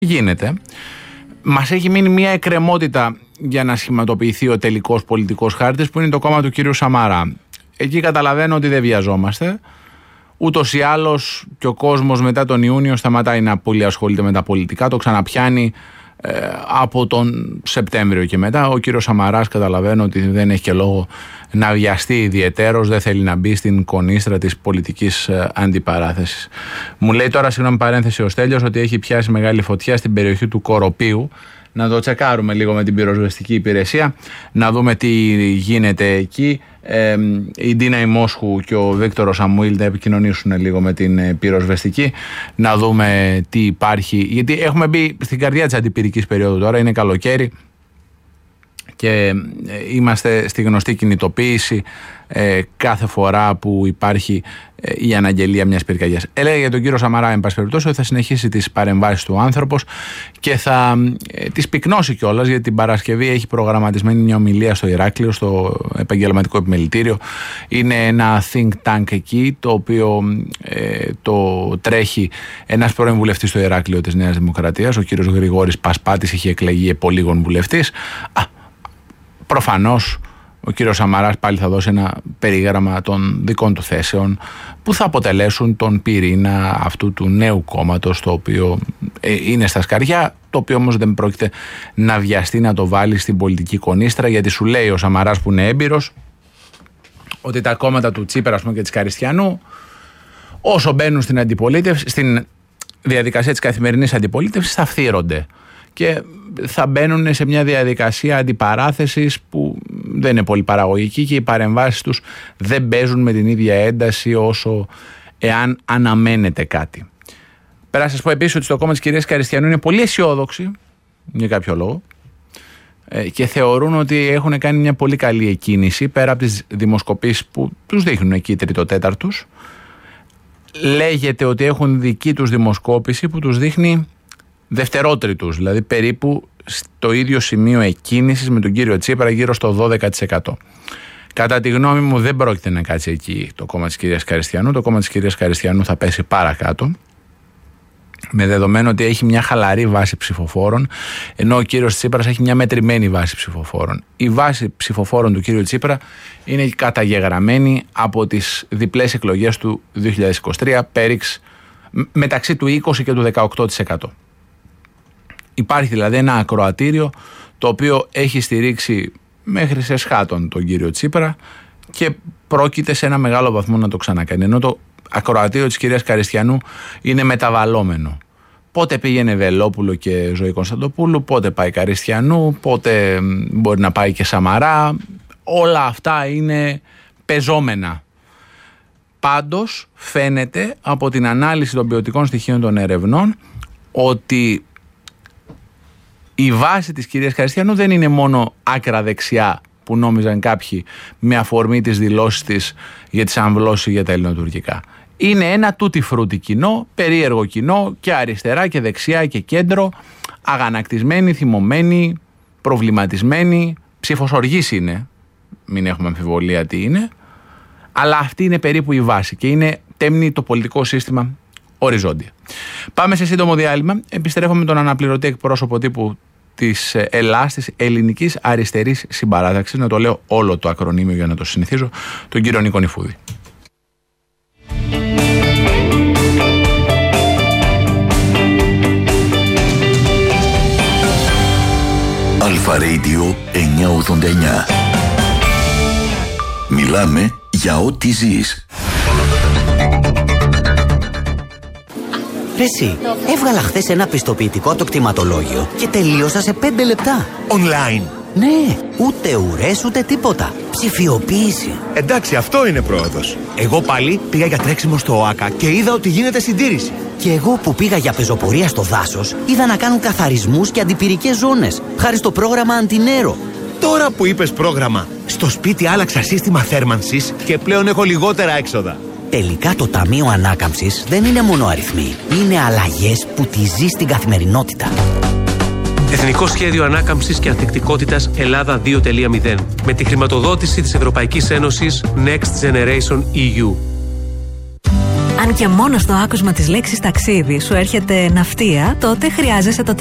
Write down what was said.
γίνεται. Μας έχει μείνει μια εκκρεμότητα για να σχηματοποιηθεί ο τελικός πολιτικός χάρτης, που είναι το κόμμα του κυρίου Σαμαρά. Εκεί καταλαβαίνω ότι δεν βιαζόμαστε. Ούτως ή άλλως και ο κόσμος μετά τον Ιούνιο σταματάει να πολύ ασχολείται με τα πολιτικά, το ξαναπιάνει από τον Σεπτέμβριο και μετά. Ο κύριος Σαμαράς καταλαβαίνω ότι δεν έχει και λόγο να βιαστεί ιδιαιτέρως, δεν θέλει να μπει στην κονίστρα της πολιτικής αντιπαράθεσης. Μου λέει τώρα, συγγνώμη παρένθεση, ο Στέλιος, ότι έχει πιάσει μεγάλη φωτιά στην περιοχή του Κοροπίου. Να το τσεκάρουμε λίγο με την πυροσβεστική υπηρεσία, να δούμε τι γίνεται εκεί. Η Ντίνα Ημόσχου και ο Βίκτορος Σαμουήλ να επικοινωνήσουν λίγο με την πυροσβεστική, να δούμε τι υπάρχει, γιατί έχουμε μπει στην καρδιά της αντιπυρικής περίοδου τώρα, είναι καλοκαίρι και είμαστε στη γνωστή κινητοποίηση κάθε φορά που υπάρχει η αναγγελία μιας πυρκαγιάς. Έλεγε για τον κύριο Σαμαρά, εν πάση περιπτώσει, ότι θα συνεχίσει τις παρεμβάσεις του άνθρωπος και θα τις πυκνώσει κιόλας, γιατί την Παρασκευή έχει προγραμματισμένη μια ομιλία στο Ηράκλειο, στο Επαγγελματικό Επιμελητήριο. Είναι ένα think tank εκεί, το οποίο το τρέχει ένας πρώην βουλευτής στο Ηράκλειο της Νέας Δημοκρατίας, ο κύριος Γρηγόρης Πασπάτης, είχε εκλεγεί επολίγων βουλευτής. Προφανώς ο κύριος Σαμαράς πάλι θα δώσει ένα περίγραμμα των δικών του θέσεων που θα αποτελέσουν τον πυρήνα αυτού του νέου κόμματος, το οποίο είναι στα σκαριά, το οποίο όμως δεν πρόκειται να βιαστεί να το βάλει στην πολιτική κονίστρα, γιατί σου λέει ο Σαμαράς, που είναι έμπειρος, ότι τα κόμματα του Τσίπρα, ας πούμε, και της Καριστιανού, όσο μπαίνουν στην αντιπολίτευση, στην διαδικασία της καθημερινής αντιπολίτευσης, θα φθύρονται και θα μπαίνουν σε μια διαδικασία αντιπαράθεσης που δεν είναι πολύ παραγωγική και οι παρεμβάσεις τους δεν παίζουν με την ίδια ένταση όσο εάν αναμένεται κάτι. Πέρα να σας πω επίσης ότι στο κόμμα της κυρίας Καριστιανού είναι πολύ αισιόδοξοι για κάποιο λόγο και θεωρούν ότι έχουν κάνει μια πολύ καλή εκκίνηση πέρα από τις δημοσκοπήσεις που τους δείχνουν εκεί τρίτο-τέταρτους. Λέγεται ότι έχουν δική τους δημοσκόπηση που τους δείχνει δευτερότριτους, δηλαδή περίπου στο ίδιο σημείο εκκίνησης με τον κύριο Τσίπρα, γύρω στο 12%. Κατά τη γνώμη μου δεν πρόκειται να κάτσει εκεί το κόμμα της κυρίας Καριστιανού. Το κόμμα της κυρίας Καριστιανού θα πέσει παρακάτω, με δεδομένο ότι έχει μια χαλαρή βάση ψηφοφόρων, ενώ ο κύριος Τσίπρας έχει μια μετρημένη βάση ψηφοφόρων. Η βάση ψηφοφόρων του κύριου Τσίπρα είναι καταγεγραμμένη από τις διπλές εκλογές του 2023, πέριξ μεταξύ του 20% και του 18%. Υπάρχει δηλαδή ένα ακροατήριο το οποίο έχει στηρίξει μέχρι σε σχάτων τον κύριο Τσίπρα και πρόκειται σε ένα μεγάλο βαθμό να το ξανακάνει. Ενώ το ακροατήριο της κυρίας Καριστιανού είναι μεταβαλλόμενο. Πότε πήγαινε Βελόπουλο και Ζωή Κωνσταντοπούλου, πότε πάει Καριστιανού, πότε μπορεί να πάει και Σαμαρά. Όλα αυτά είναι πεζόμενα. Πάντως φαίνεται από την ανάλυση των ποιοτικών στοιχείων των ερευνών ότι η βάση της κυρίας Καριστιανού δεν είναι μόνο άκρα δεξιά που νόμιζαν κάποιοι με αφορμή τις δηλώσεις της για τις αμβλώσεις για τα ελληνοτουρκικά. Είναι ένα τούτι φρούτι κοινό, περίεργο κοινό, και αριστερά και δεξιά και κέντρο, αγανακτισμένοι, θυμωμένοι, προβληματισμένοι, ψήφος οργής είναι, μην έχουμε αμφιβολία τι είναι, αλλά αυτή είναι περίπου η βάση και είναι τέμνη το πολιτικό σύστημα οριζόντια. Πάμε σε σύντομο διάλειμμα. Επιστρέφουμε με τον αναπληρωτή εκπρόσωπο τύπου της ΕΛΑΣ, της Ελληνικής Αριστερής Συμπαράταξης, να το λέω όλο το ακρονίμιο για να το συνηθίζω, τον κύριο Νίκο Νιφούδη. Αλφα Radio 989. Μιλάμε για ό,τι ζεις. Εσύ, έβγαλα χθες ένα πιστοποιητικό από το κτηματολόγιο και τελείωσα σε 5 λεπτά. Online. Ναι, ούτε ουρές ούτε τίποτα. Ψηφιοποίηση. Εντάξει, αυτό είναι πρόοδος. Εγώ πάλι πήγα για τρέξιμο στο ΟΑΚΑ και είδα ότι γίνεται συντήρηση. Και εγώ που πήγα για πεζοπορία στο δάσος, είδα να κάνουν καθαρισμούς και αντιπυρικές ζώνες, χάρη στο πρόγραμμα Αντινέρο. Τώρα που είπες πρόγραμμα, στο σπίτι άλλαξα σύστημα θέρμανσης και πλέον έχω λιγότερα έξοδα. Τελικά το Ταμείο Ανάκαμψης δεν είναι μόνο αριθμοί. Είναι αλλαγές που τη ζει στην καθημερινότητα. Εθνικό Σχέδιο Ανάκαμψης και Ανθεκτικότητας Ελλάδα 2.0. Με τη χρηματοδότηση της Ευρωπαϊκής Ένωσης Next Generation EU. Αν και μόνο στο άκουσμα της λέξης ταξίδι σου έρχεται ναυτία, τότε χρειάζεσαι το